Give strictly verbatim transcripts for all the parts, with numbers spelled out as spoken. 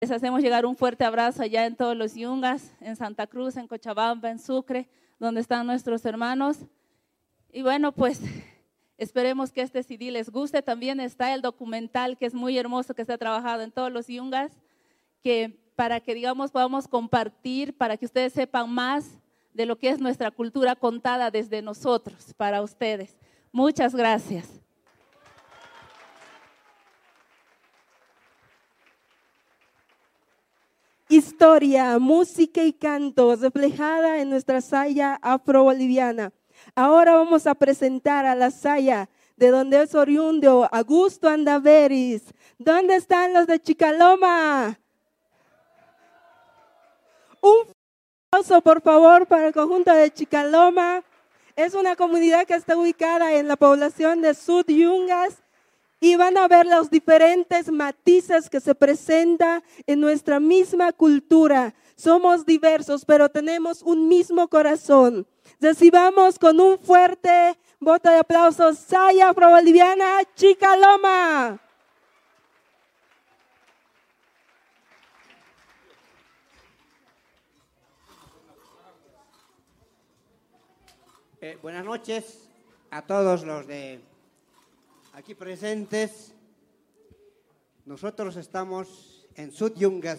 Les hacemos llegar un fuerte abrazo allá en todos los yungas, en Santa Cruz, en Cochabamba, en Sucre, donde están nuestros hermanos. Y bueno, pues esperemos que este C D les guste. También está el documental, que es muy hermoso, que está trabajado en todos los yungas, que para que, digamos, podamos compartir, para que ustedes sepan más de lo que es nuestra cultura contada desde nosotros, para ustedes. Muchas gracias. Historia, música y canto reflejada en nuestra saya afro-boliviana. Ahora vamos a presentar a la saya de donde es oriundo Augusto Andaveris. ¿Dónde están los de Chicaloma? Un aplauso, por favor, para el conjunto de Chicaloma. Es una comunidad que está ubicada en la población de Sud Yungas. Y van a ver los diferentes matices que se presentan en nuestra misma cultura. Somos diversos, pero tenemos un mismo corazón. Recibamos con un fuerte voto de aplausos saya afro-boliviana Chicaloma. Eh, buenas noches a todos los de aquí presentes. Nosotros estamos en Sud Yungas,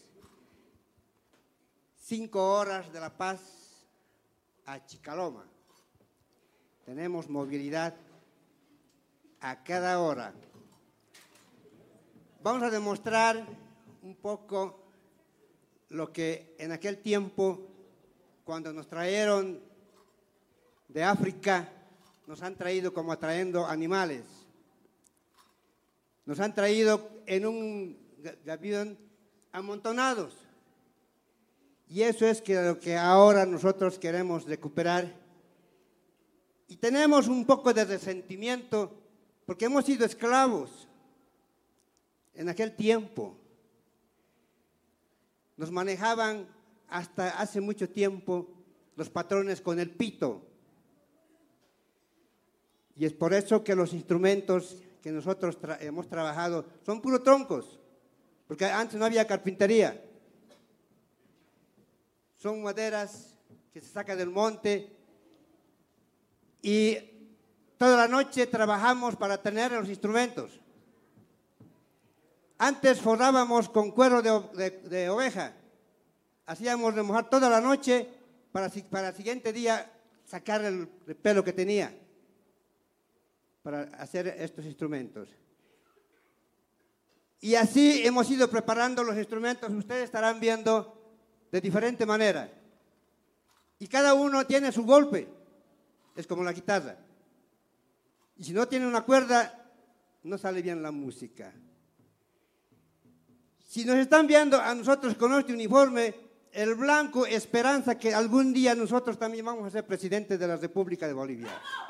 cinco horas de La Paz a Chicaloma. Tenemos movilidad a cada hora. Vamos a demostrar un poco lo que en aquel tiempo, cuando nos trajeron de África, nos han traído como atrayendo animales. Nos han traído en un gavión amontonados. Y eso es que lo que ahora nosotros queremos recuperar. Y tenemos un poco de resentimiento porque hemos sido esclavos en aquel tiempo. Nos manejaban hasta hace mucho tiempo los patrones con el pito. Y es por eso que los instrumentos que nosotros tra hemos trabajado son puros troncos, porque antes no había carpintería. Son maderas que se sacan del monte y toda la noche trabajamos para tener los instrumentos. Antes forrábamos con cuero de, de, de oveja, hacíamos remojar toda la noche para, para el siguiente día sacar el, el pelo que tenía, para hacer estos instrumentos. Y así hemos ido preparando los instrumentos. Ustedes estarán viendo de diferente manera. Y cada uno tiene su golpe. Es como la guitarra. Y si no tiene una cuerda, no sale bien la música. Si nos están viendo a nosotros con este uniforme, el blanco, esperanza que algún día nosotros también vamos a ser presidentes de la República de Bolivia.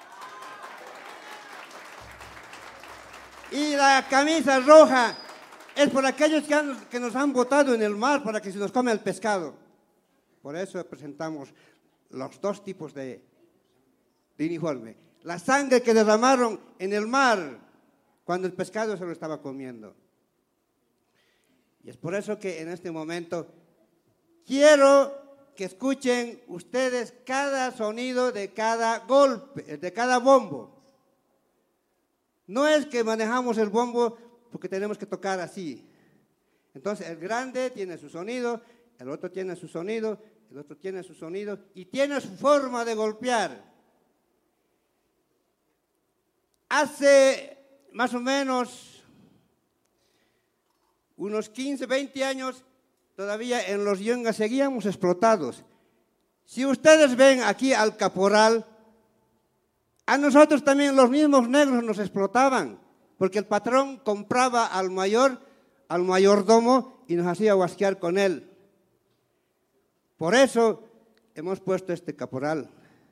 Y la camisa roja es por aquellos que, han, que nos han botado en el mar para que se nos come el pescado. Por eso presentamos los dos tipos de, de uniforme. La sangre que derramaron en el mar cuando el pescado se lo estaba comiendo. Y es por eso que en este momento quiero que escuchen ustedes cada sonido de cada golpe, de cada bombo. No es que manejamos el bombo porque tenemos que tocar así. Entonces el grande tiene su sonido, el otro tiene su sonido, el otro tiene su sonido y tiene su forma de golpear. Hace más o menos unos quince, veinte años, todavía en los yungas seguíamos explotados. Si ustedes ven aquí al caporal, a nosotros también los mismos negros nos explotaban, porque el patrón compraba al mayor, al mayordomo y nos hacía guasquear con él. Por eso hemos puesto este caporal.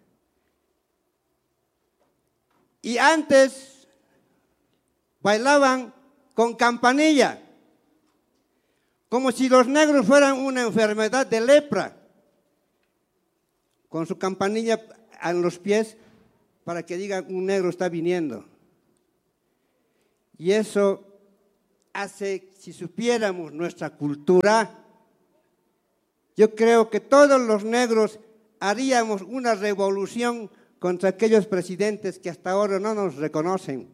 Y antes bailaban con campanilla, como si los negros fueran una enfermedad de lepra, con su campanilla en los pies, para que digan un negro está viniendo. Y eso hace, si supiéramos nuestra cultura, yo creo que todos los negros haríamos una revolución contra aquellos presidentes que hasta ahora no nos reconocen.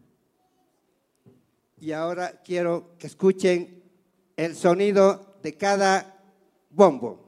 Y ahora quiero que escuchen el sonido de cada bombo.